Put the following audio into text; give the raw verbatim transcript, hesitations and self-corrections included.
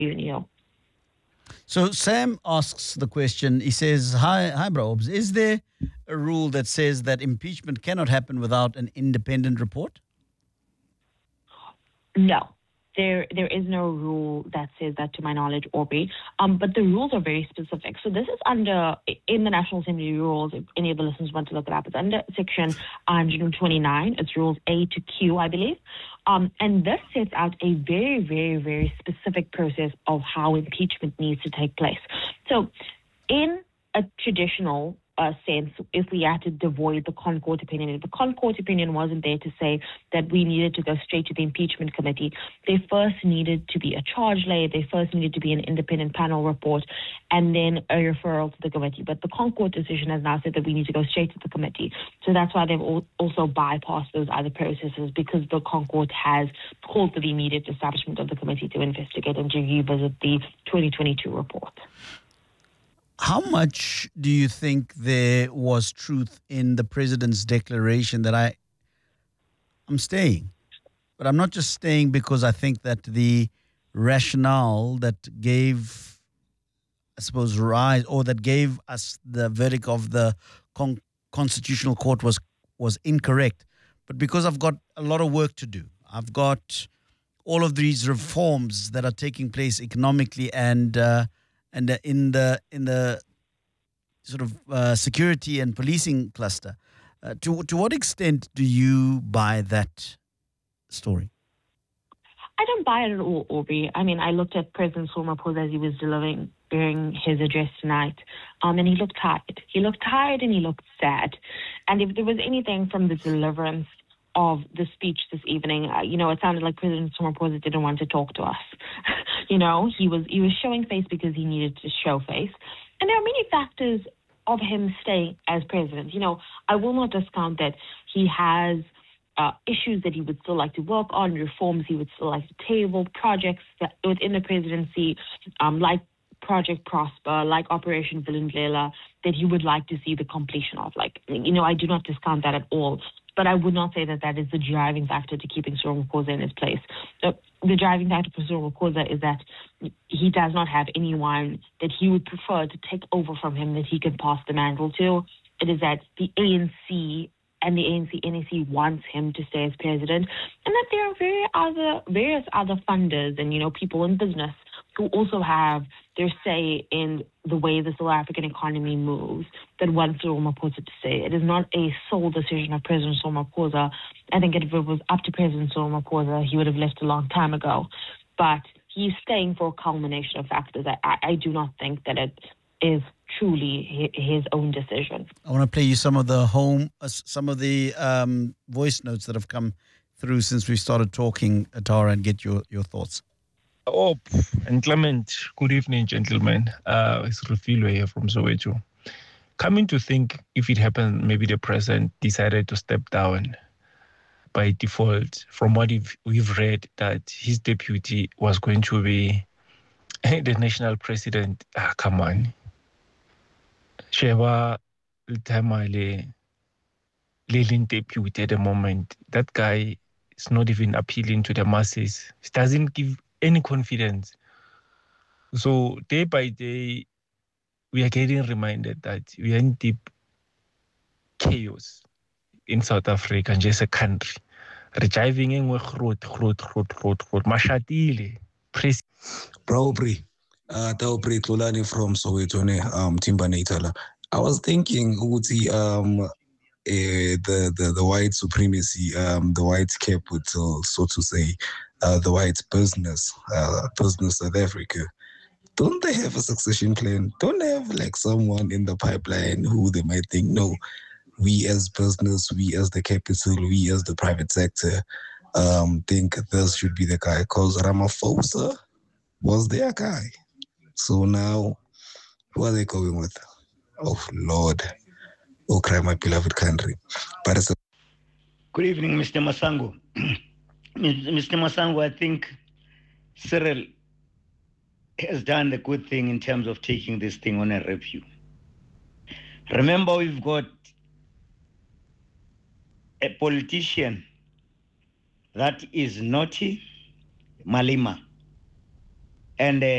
you. So Sam asks the question. He says, "Hi, hi, Brobes. Is there a rule that says that impeachment cannot happen without an independent report?" No, there there is no rule that says that, to my knowledge, Aubrey. Um, but the rules are very specific. So this is under in the National Assembly rules. If any of the listeners want to look it up, it's under Section one twenty-nine. It's rules A to Q, I believe. Um, and this sets out a very, very, very specific process of how impeachment needs to take place. So, in a traditional uh, sense, if we had to devoid the Concord opinion, if the Concord opinion wasn't there to say that we needed to go straight to the impeachment committee, there first needed to be a charge laid, there first needed to be an independent panel report, and then a referral to the committee. But the Concord decision has now said that we need to go straight to the committee. So that's why they've also bypassed those other processes, because the Concord has called for the immediate establishment of the committee to investigate and to revisit the twenty twenty-two report. How much do you think there was truth in the president's declaration that I, I'm staying, but I'm not just staying because I think that the rationale that gave, I suppose, rise or that gave us the verdict of the con- constitutional court was was incorrect, but because I've got a lot of work to do. I've got all of these reforms that are taking place economically and. Uh, And uh, in the in the sort of uh, security and policing cluster, uh, to to what extent do you buy that story? I don't buy it at all, Aubrey. I mean, I looked at President Ramaphosa as he was delivering during his address tonight, um, and he looked tired. He looked tired and he looked sad. And if there was anything from the deliverance of the speech this evening, uh, you know, it sounded like President Ramaphosa didn't want to talk to us. you know, he was he was showing face because he needed to show face. And there are many factors of him staying as president. You know, I will not discount that he has uh, issues that he would still like to work on, reforms he would still like to table, projects that within the presidency, um, like Project Prosper, like Operation Vulindlela, that he would like to see the completion of. Like, you know, I do not discount that at all. But I would not say that that is the driving factor to keeping Cyril Ramaphosa in his place. The, the driving factor for Cyril Ramaphosa is that he does not have anyone that he would prefer to take over from him that he can pass the mantle to. It is that the A N C and the A N C N E C wants him to stay as president, and that there are very other, various other funders and, you know, people in business who also have their say in the way the South African economy moves that want Cyril Ramaphosa to stay. It is not a sole decision of President Cyril Ramaphosa. I think if it was up to President Cyril Ramaphosa, he would have left a long time ago. But he's staying for a culmination of factors. I, I, I do not think that it is truly his own decision. I want to play you some of the home, uh, some of the um, voice notes that have come through since we started talking, Atara, and get your, your thoughts. Oh, and Clement, good evening, gentlemen. Uh, it's Rufilo here from Soweto. Coming to think, if it happened, maybe the president decided to step down by default. From what we've, we've read, that his deputy was going to be the national president. Ah, come on. Sheba Tamale, Lilin deputy at the moment. That guy is not even appealing to the masses. He doesn't give any confidence. So day by day, we are getting reminded that we are in deep chaos in South Africa, just a country. We're driving in with road, road, road, road, road. Mashatile. Probably. Uh, Taupri Tulani from Soweto, um, Timbanatala. I was thinking, Uti, um, Uh, the, the the white supremacy, um, the white capital, so to say, uh, the white business, uh, business South Africa. Don't they have a succession plan? Don't they have like someone in the pipeline who they might think, no, we as business, we as the capital, we as the private sector, um, think this should be the guy? Because Ramaphosa was their guy. So now, who are they going with? Oh, Lord. Oh, cry, my beloved country. But it's a- Good evening, Mister Masango. Mister Masango, I think Cyril has done the good thing in terms of taking this thing on a review. Remember, we've got a politician that is naughty, Malema, and uh,